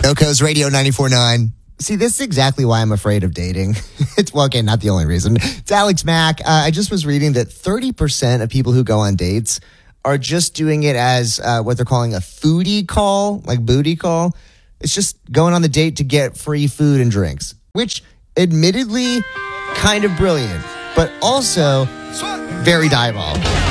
Oko's Radio 94.9. See, this is exactly why I'm afraid of dating. Okay, not the only reason. It's Alex Mack. I just was reading that 30% of people who go on dates are just doing it as what they're calling a foodie call, like booty call. It's just going on the date to get free food and drinks, which admittedly kind of brilliant, but also very diabolical.